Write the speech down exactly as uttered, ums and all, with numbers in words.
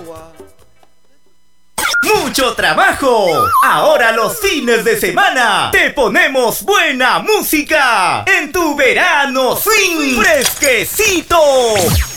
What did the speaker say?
agua. ¡Mucho trabajo! Ahora los fines de semana te ponemos buena música en tu verano swing fresquecito.